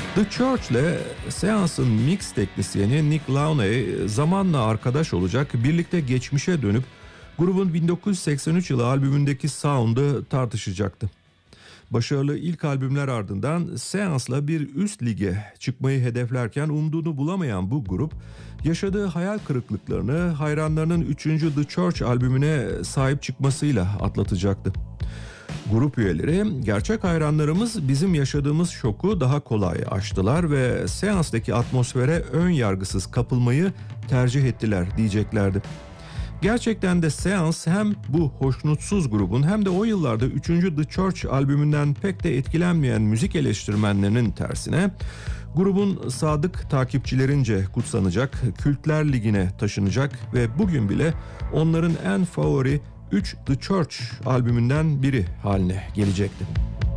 The Church ile seansın mix teknisyeni Nick Launay zamanla arkadaş olacak, birlikte geçmişe dönüp grubun 1983 yılı albümündeki sound'u tartışacaktı. Başarılı ilk albümler ardından seansla bir üst lige çıkmayı hedeflerken umduğunu bulamayan bu grup, yaşadığı hayal kırıklıklarını hayranlarının 3. The Church albümüne sahip çıkmasıyla atlatacaktı. Grup üyeleri, gerçek hayranlarımız bizim yaşadığımız şoku daha kolay aştılar ve seanstaki atmosfere ön yargısız kapılmayı tercih ettiler diyeceklerdi. Gerçekten de seans hem bu hoşnutsuz grubun hem de o yıllarda 3. The Church albümünden pek de etkilenmeyen müzik eleştirmenlerinin tersine grubun sadık takipçilerince kutsanacak, Kültler Ligi'ne taşınacak ve bugün bile onların en favori 3 The Church albümünden biri haline gelecekti.